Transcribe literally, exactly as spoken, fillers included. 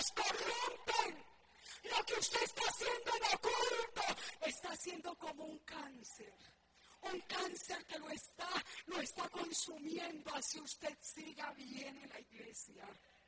corrompen. Lo que usted está haciendo en oculto está siendo como un cáncer. Un cáncer que lo está, lo está consumiendo, así usted siga bien en la iglesia.